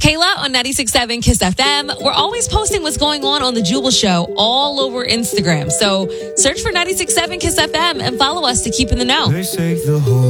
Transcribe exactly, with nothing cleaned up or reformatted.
Kayla on ninety-six point seven Kiss F M. We're always posting what's going on on the Jubal Show all over Instagram. So search for ninety-six point seven Kiss F M and follow us to keep in the know. They say the whole